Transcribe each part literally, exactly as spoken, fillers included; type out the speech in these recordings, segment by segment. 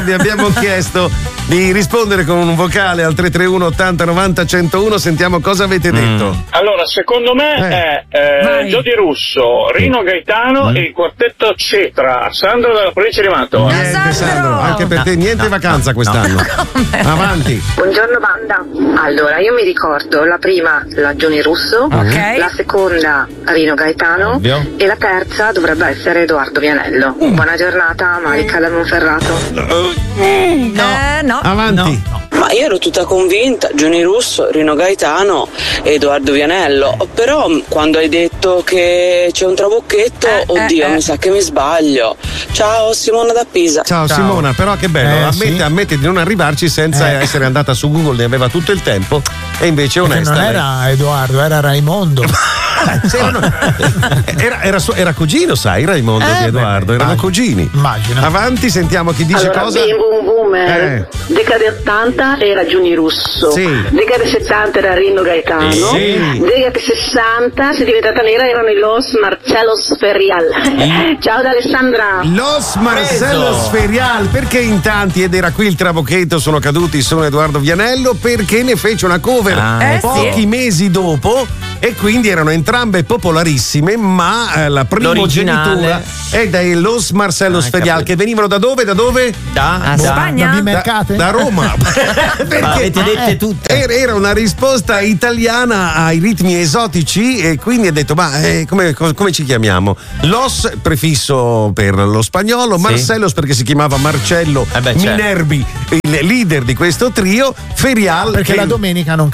Vi abbiamo chiesto di rispondere con un vocale al tre tre uno ottanta novanta centouno. Sentiamo cosa avete detto. Mm. Allora, secondo me Eh. è eh, Giodi Russo, Rino Gaetano Mm. e il quartetto Cetra. Sandro dalla provincia di Mantova. Niente, Sandro, anche per te No, niente no, vacanza quest'anno. Avanti. Buongiorno banda. Allora, io mi ricordo la prima la Gioni Russo, Ok. la seconda Rino Gaetano Ovvio. e la terza dovrebbe essere Edoardo Vianello. Buona giornata, Marica da Monferrato. Eh, no. Avanti. Ma io ero tutta convinta, Gioni Russo, Rino Gaetano e Edoardo Vianello, però quando hai detto che c'è un trabocchetto, Eh, oddio, eh, eh. mi sa che mi sbaglio. Ciao, Simona da Pisa. Ciao, Ciao. Simona, però che bello, Eh, ammette, sì. ammette di non arrivarci senza Eh. essere andata su Google, ne aveva tutto il tempo e invece è Perché onesta. non lei. era Edoardo, era Raimondo. Sì, erano- era, era, su- era cugino, sai, Raimondo Eh, di Edoardo, beh, erano immagino. cugini. Immagino. Avanti, sentiamo chi dice Allora, cosa. Bim Bum Boomer, Eh. decade ottanta era Giuni Russo, Sì. decade settanta era Rino Gaetano, Sì. decade sessanta se è diventata nera erano i Los Marcellos Ferial. Ciao da Alessandra. Los Marcello Sferial, perché in tanti, ed era qui il trabocchetto, sono caduti su Edoardo Vianello, perché ne fece una cover Ah, eh, pochi sì. mesi dopo e quindi erano entrambe popolarissime, ma eh, la primogenitura L'originale. è dai Los Marcello Ah, Sferial, capito. che venivano da dove? Da dove? Da, Ah, da- Spagna? Da Da, Bimercate? da Roma. Perché Ma avete dette tutte. era, era una risposta italiana ai ritmi esotici e quindi ha detto ma eh, come, co- come ci chiamiamo? Los, prefisso per lo spagnolo, Sì. Marcellos perché si chiamava Marcello Eh beh, certo. Minervi, il leader di questo trio, Ferial Perché che la domenica non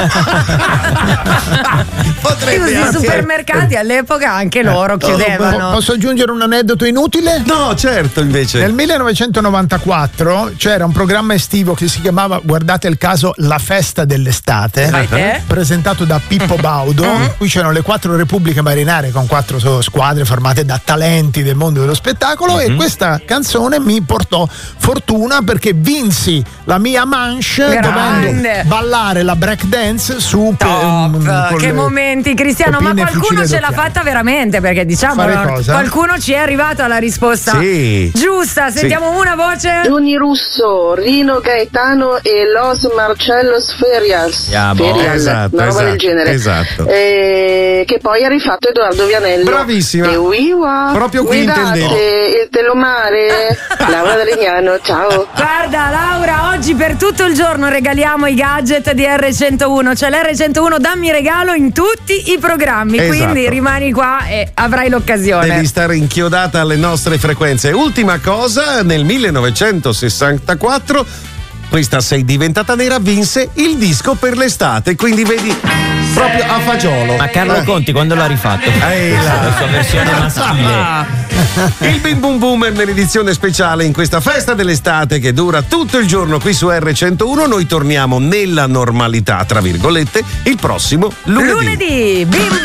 cantava. potrebbe Scusi, i anche- supermercati all'epoca anche loro Po- chiudevano. Posso aggiungere un aneddoto inutile? No, certo, invece. Nel millenovecentonovantaquattro c'era un programma estivo che si chiamava, guardate il caso, La festa dell'estate, Eh? presentato da Pippo Baudo. Qui c'erano le quattro repubbliche marinare con quattro so- squadre formate da talenti del mondo dello spettacolo e questa canzone mi portò fortuna perché vinsi la mia manche Grande. dovendo ballare la break dance su Top, ehm, con che le momenti, Cristiano, ma copine e qualcuno fucile ce l'ha d'occhiale. fatta veramente, perché diciamo Fare cosa? qualcuno ci è arrivato alla risposta Sì. giusta. Sentiamo una voce. Giuni Russo, Rino Gaetano e Los Marcellos Ferials. Yeah, boh. Ferial, Esatto, una roba esatto, del genere. esatto. Eh, che poi ha rifatto Edoardo Vianello. Bravissima. E uiwa, Proprio qui guidate intendevo. il telomare. Laura da Legnano, ciao. Guarda Laura, oggi per tutto il giorno regaliamo i gadget di erre centouno, cioè l'erre centouno dammi regalo in tutti i programmi, Esatto. quindi rimani qua e avrai l'occasione. Devi stare inchiodata alle nostre frequenze. Ultima cosa, nel millenovecentosessantaquattro questa Sei diventata nera vinse il disco per l'estate, quindi vedi proprio a fagiolo. Ma Carlo Eh. Conti quando l'ha rifatto? Ehi là. La sua versione maschile. Il Bim Bum Boomer nell'edizione speciale in questa festa dell'estate che dura tutto il giorno qui su erre centouno. Noi torniamo nella normalità, tra virgolette, il prossimo lunedì. Lunedì, bim